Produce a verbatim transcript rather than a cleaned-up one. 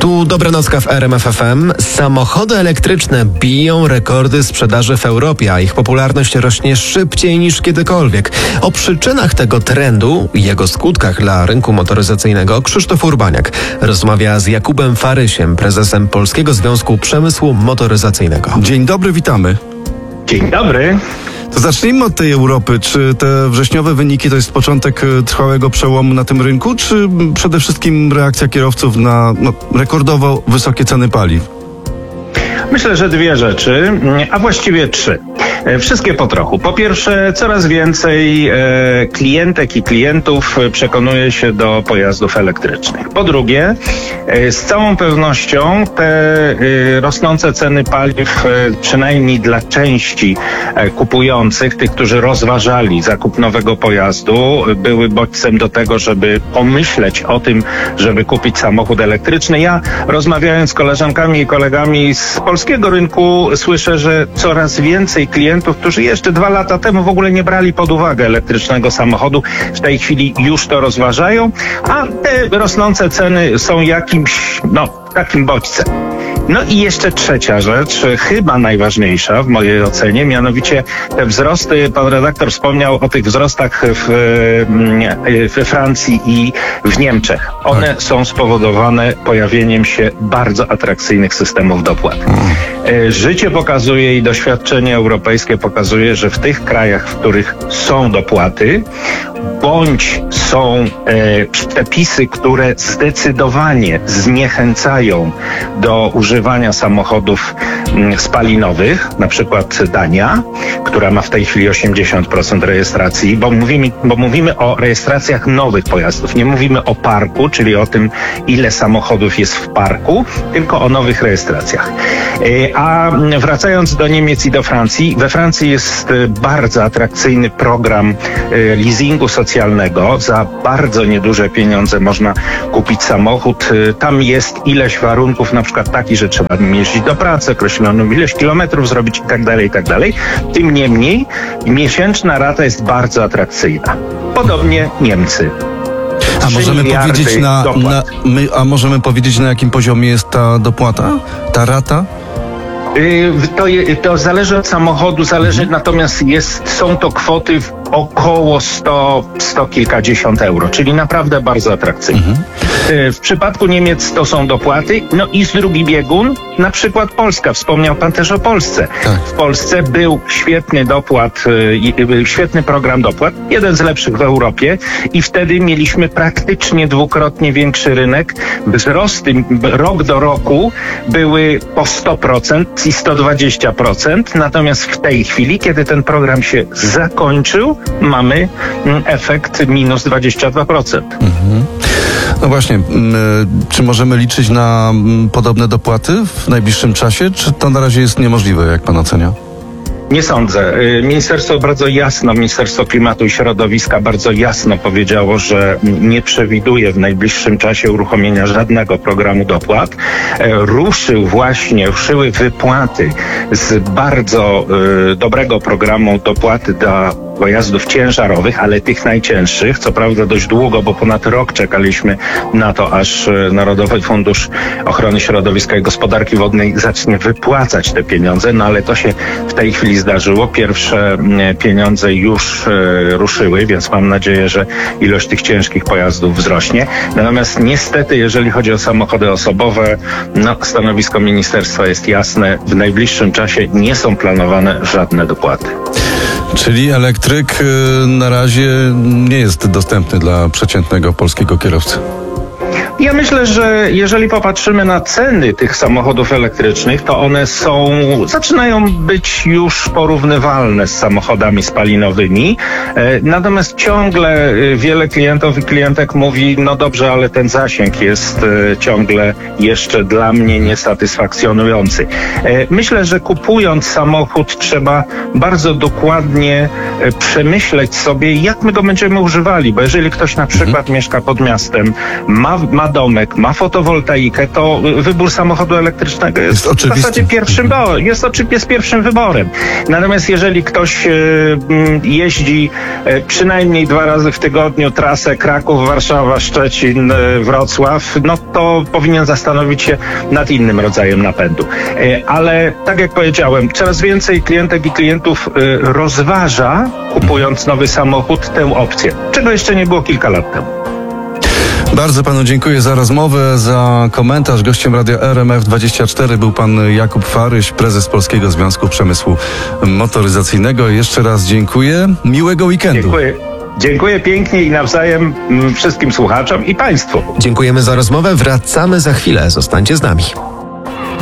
Tu Dobranocka w R M F F M. Samochody elektryczne biją rekordy sprzedaży w Europie, a ich popularność rośnie szybciej niż kiedykolwiek. O przyczynach tego trendu i jego skutkach dla rynku motoryzacyjnego Krzysztof Urbaniak rozmawia z Jakubem Farysiem, prezesem Polskiego Związku Przemysłu Motoryzacyjnego. Dzień dobry, witamy. Dzień dobry. To zacznijmy od tej Europy. Czy te wrześniowe wyniki to jest początek trwałego przełomu na tym rynku, czy przede wszystkim reakcja kierowców na no, rekordowo wysokie ceny paliw? Myślę, że dwie rzeczy, a właściwie trzy. Wszystkie po trochu. Po pierwsze, coraz więcej e, klientek i klientów przekonuje się do pojazdów elektrycznych. Po drugie, e, z całą pewnością te e, rosnące ceny paliw, e, przynajmniej dla części e, kupujących, tych, którzy rozważali zakup nowego pojazdu, były bodźcem do tego, żeby pomyśleć o tym, żeby kupić samochód elektryczny. Ja, rozmawiając z koleżankami i kolegami z polskiego rynku, słyszę, że coraz więcej klientów, którzy jeszcze dwa lata temu w ogóle nie brali pod uwagę elektrycznego samochodu, w tej chwili już to rozważają, a te rosnące ceny są jakimś, no, takim bodźcem. No i jeszcze trzecia rzecz, chyba najważniejsza w mojej ocenie, mianowicie te wzrosty, pan redaktor wspomniał o tych wzrostach w, we Francji i w Niemczech. One tak. są spowodowane pojawieniem się bardzo atrakcyjnych systemów dopłat. Hmm. Życie pokazuje i doświadczenie europejskie pokazuje, że w tych krajach, w których są dopłaty, bądź są e, przepisy, które zdecydowanie zniechęcają do używania samochodów m, spalinowych, na przykład Dania, która ma w tej chwili osiemdziesiąt procent rejestracji, bo mówimy, bo mówimy o rejestracjach nowych pojazdów. Nie mówimy o parku, czyli o tym, ile samochodów jest w parku, tylko o nowych rejestracjach. E, a wracając do Niemiec i do Francji, we Francji jest bardzo atrakcyjny program e, leasingu socjalnego. Za bardzo nieduże pieniądze można kupić samochód. Tam jest ileś warunków, na przykład taki, że trzeba jeździć do pracy, określoną ileś kilometrów zrobić i tak dalej, i tak dalej. Tym niemniej miesięczna rata jest bardzo atrakcyjna. Podobnie Niemcy. A możemy powiedzieć na, na my, a możemy powiedzieć, na jakim poziomie jest ta dopłata, ta rata? To, to zależy od samochodu, zależy, mhm. natomiast jest, są to kwoty w około sto, sto kilkadziesiąt euro, czyli naprawdę bardzo atrakcyjne. Mhm. W przypadku Niemiec to są dopłaty, no i z drugi biegun, na przykład Polska, wspomniał pan też o Polsce. Tak. W Polsce był świetny dopłat, świetny program dopłat, jeden z lepszych w Europie i wtedy mieliśmy praktycznie dwukrotnie większy rynek. Wzrosty rok do roku były po sto procent i sto dwadzieścia procent, natomiast w tej chwili, kiedy ten program się zakończył, mamy efekt minus dwadzieścia dwa procent. Mhm. No właśnie, czy możemy liczyć na podobne dopłaty w najbliższym czasie, czy to na razie jest niemożliwe, jak pan ocenia? Nie sądzę. Ministerstwo bardzo jasno, Ministerstwo Klimatu i Środowiska bardzo jasno powiedziało, że nie przewiduje w najbliższym czasie uruchomienia żadnego programu dopłat. Ruszył właśnie, ruszyły wypłaty z bardzo y, dobrego programu dopłaty dla pojazdów ciężarowych, ale tych najcięższych, co prawda dość długo, bo ponad rok czekaliśmy na to, aż Narodowy Fundusz Ochrony Środowiska i Gospodarki Wodnej zacznie wypłacać te pieniądze, no ale to się w tej chwili zdarzyło. Pierwsze pieniądze już ruszyły, więc mam nadzieję, że ilość tych ciężkich pojazdów wzrośnie. Natomiast niestety, jeżeli chodzi o samochody osobowe, no, stanowisko ministerstwa jest jasne. W najbliższym czasie nie są planowane żadne dopłaty. Czyli elektryk na razie nie jest dostępny dla przeciętnego polskiego kierowcy. Ja myślę, że jeżeli popatrzymy na ceny tych samochodów elektrycznych, to one są, zaczynają być już porównywalne z samochodami spalinowymi. Natomiast ciągle wiele klientów i klientek mówi, no dobrze, ale ten zasięg jest ciągle jeszcze dla mnie niesatysfakcjonujący. Myślę, że kupując samochód trzeba bardzo dokładnie przemyśleć sobie, jak my go będziemy używali, bo jeżeli ktoś na przykład mhm. mieszka pod miastem, ma, ma domek, zamek, ma fotowoltaikę, to wybór samochodu elektrycznego jest, Jest w oczywisty. zasadzie pierwszym, bo jest, oczy- jest pierwszym wyborem. Natomiast jeżeli ktoś e, m, jeździ e, przynajmniej dwa razy w tygodniu trasę Kraków, Warszawa, Szczecin, e, Wrocław, no to powinien zastanowić się nad innym rodzajem napędu. E, ale tak jak powiedziałem, coraz więcej klientek i klientów e, rozważa, kupując nowy samochód, tę opcję, czego jeszcze nie było kilka lat temu. Bardzo panu dziękuję za rozmowę, za komentarz. Gościem Radia R M F dwadzieścia cztery był pan Jakub Faryś, prezes Polskiego Związku Przemysłu Motoryzacyjnego. Jeszcze raz dziękuję. Miłego weekendu. Dziękuję. Dziękuję pięknie i nawzajem mm, wszystkim słuchaczom i państwu. Dziękujemy za rozmowę. Wracamy za chwilę. Zostańcie z nami.